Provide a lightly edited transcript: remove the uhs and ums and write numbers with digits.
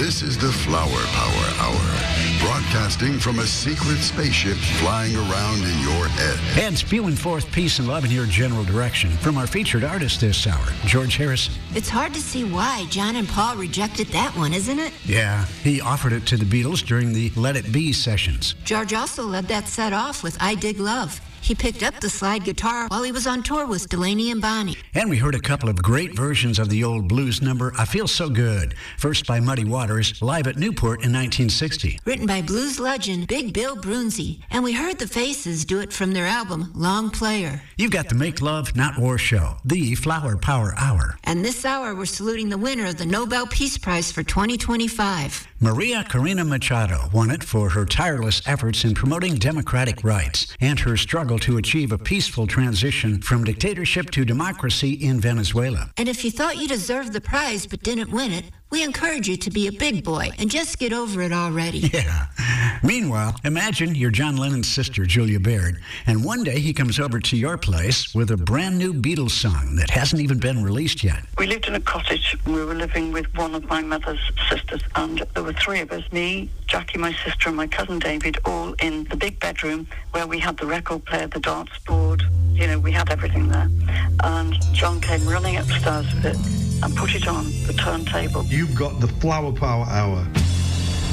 This is the Flower Power Hour, broadcasting from a secret spaceship flying around in your head. And spewing forth peace and love in your general direction from our featured artist this hour, George Harrison. It's hard to see why John and Paul rejected that one, isn't it? Yeah, he offered it to the Beatles during the Let It Be sessions. George also led that set off with I Dig Love. He picked up the slide guitar while he was on tour with Delaney and Bonnie. And we heard a couple of great versions of the old blues number, I Feel So Good, first by Muddy Waters, live at Newport in 1960. Written by blues legend Big Bill Brunzi. And we heard the Faces do it from their album, Long Player. You've got the Make Love, Not War show, the Flower Power Hour. And this hour, we're saluting the winner of the Nobel Peace Prize for 2025. Maria Corina Machado won it for her tireless efforts in promoting democratic rights and her struggle to achieve a peaceful transition from dictatorship to democracy in Venezuela. And if you thought you deserved the prize but didn't win it, we encourage you to be a big boy and just get over it already. Yeah. Meanwhile, imagine you're John Lennon's sister, Julia Baird, and one day he comes over to your place with a brand new Beatles song that hasn't even been released yet. We lived in a cottage. We were living with one of my mother's sisters, and there were three of us, me, Jackie, my sister, and my cousin David, all in the big bedroom where we had the record player, the darts board, we had everything there. And John came running upstairs with it and put it on the turntable. You've got the Flower Power Hour.